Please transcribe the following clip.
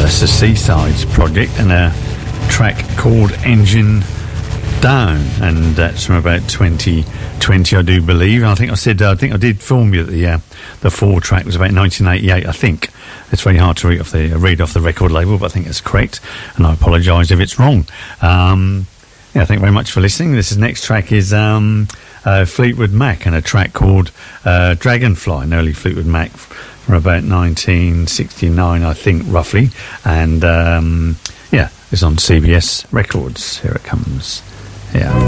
That's the Seasides project and a track called Engine Down, and that's from about 2020, I do believe. I think I did inform you that the 4 track was about 1988. I think it's very hard to read off the record label, but I think it's correct, and I apologise if it's wrong. Thank you very much for listening. This next track is Fleetwood Mac and a track called Dragonfly, an early Fleetwood Mac from about 1969, I think, roughly. And it's on CBS Records. Here it comes. Yeah.